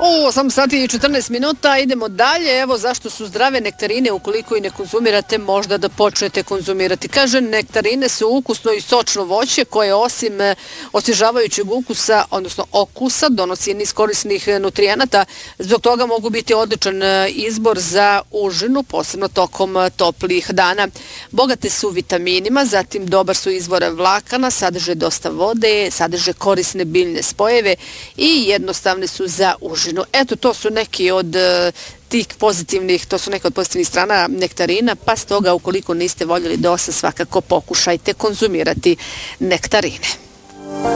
8 sati i 14 minuta, idemo dalje. Evo zašto su zdrave nektarine ukoliko i ne konzumirate, možda da počnete konzumirati. Kaže, nektarine su ukusno i sočno voće koje osim osvježavajućeg ukusa, odnosno okusa, donosi niz korisnih nutrijenata. Zbog toga mogu biti odličan izbor za užinu, posebno tokom toplih dana. Bogate su vitaminima, zatim dobar su izvor vlakana, sadrže dosta vode, sadrže korisne biljne spojeve i jednostavne su za užinu. Eto, to su neki od tih pozitivnih, to su neke od pozitivnih strana nektarina, pa stoga ukoliko niste voljeli dosta, svakako pokušajte konzumirati nektarine.